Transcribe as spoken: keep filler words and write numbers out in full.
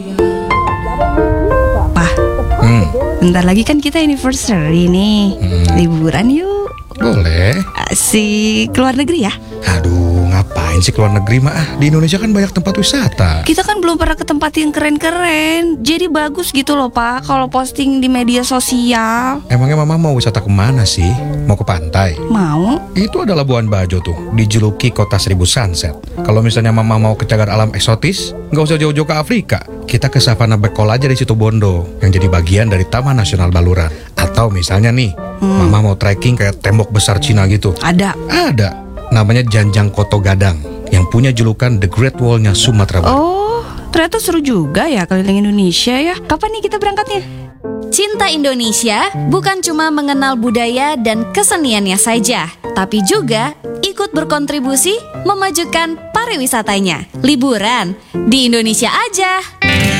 Pak, Hmm, bentar lagi kan kita anniversary nih. Hmm. Liburan yuk. boleh. Asik, keluar negeri ya. Aduh, ngapain sih keluar negeri mah? Ah, di Indonesia kan banyak tempat wisata. Kita kan belum pernah ke tempat yang keren-keren. Jadi bagus gitu loh Pak, kalau posting di media sosial. Emangnya mama mau wisata kemana sih? Mau ke pantai? Mau? Itu ada Labuan Bajo tuh, dijuluki kota seribu sunset. Kalau misalnya mama mau ke cagar alam eksotis, nggak usah jauh-jauh ke Afrika. Kita ke Savana Bekol aja di Situbondo, yang jadi bagian dari Taman Nasional Baluran. Atau misalnya nih, mama mau trekking kayak tembok besar Cina gitu. Ada. Ada, namanya Janjang Koto Gadang, yang punya julukan The Great Wall-nya Sumatera Barat. Oh, ternyata seru juga ya keliling Indonesia ya. Kapan nih kita berangkatnya? Cinta Indonesia bukan cuma mengenal budaya dan keseniannya saja, tapi juga ikut berkontribusi memajukan pariwisatanya. Liburan di Indonesia aja.